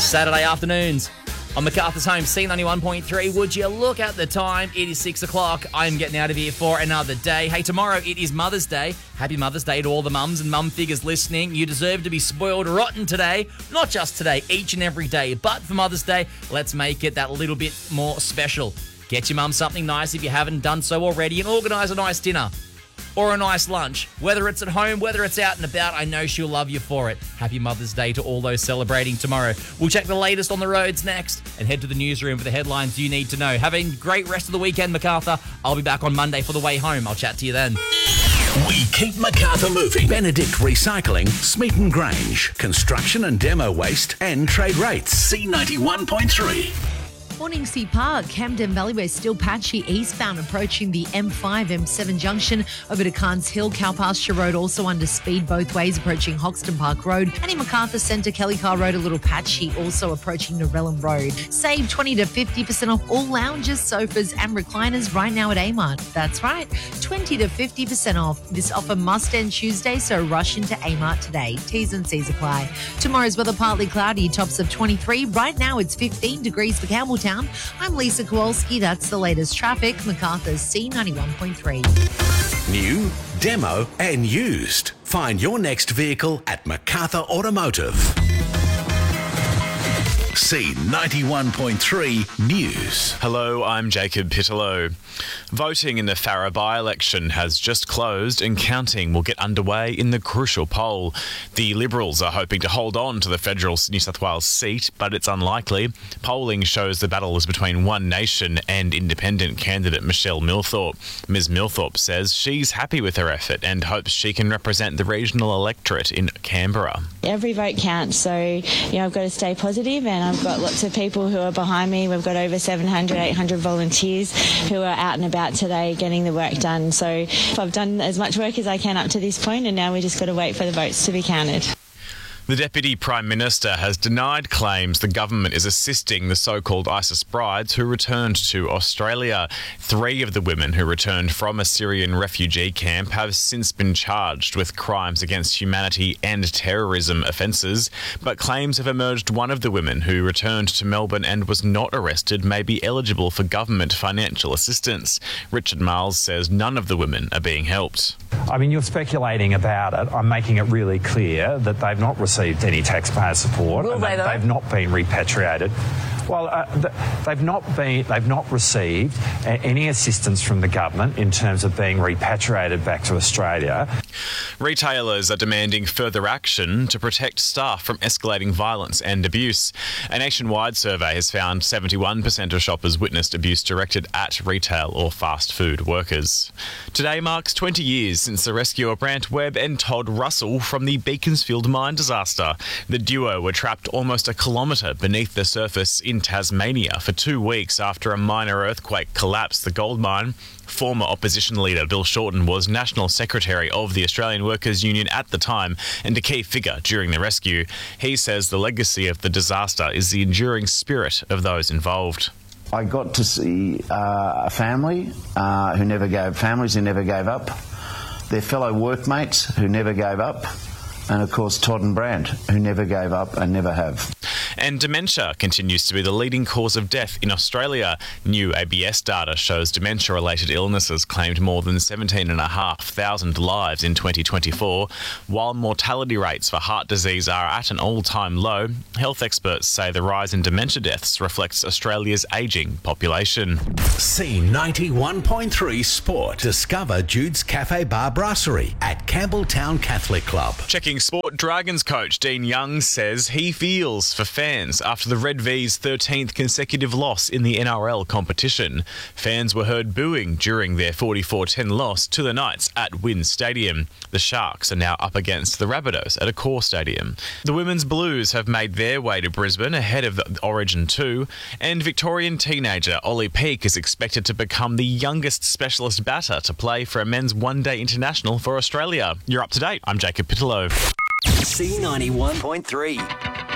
Saturday afternoons on MacArthur's Home, C91.3. Would you look at the time? It is 6 o'clock. I'm getting out of here for another day. Hey, tomorrow it is Mother's Day. Happy Mother's Day to all the mums and mum figures listening. You deserve to be spoiled rotten today. Not just today, each and every day. But for Mother's Day, let's make it that little bit more special. Get your mum something nice if you haven't done so already, and organise a nice dinner or a nice lunch. Whether it's at home, whether it's out and about, I know she'll love you for it. Happy Mother's Day to all those celebrating tomorrow. We'll check the latest on the roads next and head to the newsroom for the headlines you need to know. Have a great rest of the weekend, MacArthur. I'll be back on Monday for the way home. I'll chat to you then. We keep MacArthur moving. Benedict Recycling, Smeaton Grange, construction and demo waste and trade rates. C91.3. Morningsea Park, Camden Valleyway still patchy eastbound approaching the M5, M7 junction over to Carnes Hill. Cow Pasture Road also under speed both ways approaching Hoxton Park Road. And in MacArthur Centre, Kelly Car Road a little patchy also approaching Narellan Road. Save 20 to 50% off all lounges, sofas and recliners right now at Amart. That's right, 20 to 50% off. This offer must end Tuesday, so rush into Amart today. T's and C's apply. Tomorrow's weather partly cloudy, tops of 23. Right now it's 15 degrees for Campbelltown. I'm Lisa Kowalski. That's the latest traffic. MacArthur's C91.3. New, demo and used. Find your next vehicle at MacArthur Automotive. C91.3 News. Hello, I'm Jacob Pittellow. Voting in the Farrer by-election has just closed and counting will get underway in the crucial poll. The Liberals are hoping to hold on to the federal New South Wales seat, but it's unlikely. Polling shows the battle is between One Nation and independent candidate Michelle Milthorpe. Ms Milthorpe says she's happy with her effort and hopes she can represent the regional electorate in Canberra. Every vote counts, so I've got to stay positive, and I've got lots of people who are behind me. We've got over 700, 800 volunteers who are out and about today getting the work done. So I've done as much work as I can up to this point, and now we just got to wait for the votes to be counted. The Deputy Prime Minister has denied claims the government is assisting the so-called ISIS brides who returned to Australia. 3 of the women who returned from a Syrian refugee camp have since been charged with crimes against humanity and terrorism offences, but claims have emerged one of the women who returned to Melbourne and was not arrested may be eligible for government financial assistance. Richard Miles says none of the women are being helped. I mean, you're speculating about it. I'm making it really clear that they've not received any taxpayer support. Will they, though? They've not been repatriated. Well, they've not received any assistance from the government in terms of being repatriated back to Australia. Retailers are demanding further action to protect staff from escalating violence and abuse. A nationwide survey has found 71% of shoppers witnessed abuse directed at retail or fast food workers. Today marks 20 years since the rescue of Brant Webb and Todd Russell from the Beaconsfield mine disaster. The duo were trapped almost a kilometre beneath the surface in Tasmania for 2 weeks after a minor earthquake collapsed the gold mine. Former opposition leader Bill Shorten was National Secretary of the Australian Workers' Union at the time and a key figure during the rescue. He says the legacy of the disaster is the enduring spirit of those involved. I got to see a family families who never gave up, their fellow workmates who never gave up, and of course Todd and Brant, who never gave up and never have. And dementia continues to be the leading cause of death in Australia. New ABS data shows dementia-related illnesses claimed more than 17,500 lives in 2024. While mortality rates for heart disease are at an all-time low, health experts say the rise in dementia deaths reflects Australia's ageing population. C91.3 Sport. Discover Jude's Cafe Bar Brasserie at Campbelltown Catholic Club. Checking sport, Dragons coach Dean Young says he feels for fans after the Red V's 13th consecutive loss in the NRL competition. Fans were heard booing during their 44-10 loss to the Knights at WIN Stadium. The Sharks are now up against the Rabbitohs at Accor Stadium. The Women's Blues have made their way to Brisbane ahead of the Origin 2, and Victorian teenager Ollie Peake is expected to become the youngest specialist batter to play for a men's one-day international for Australia. You're up to date. I'm Jacob Pittellow. C91.3.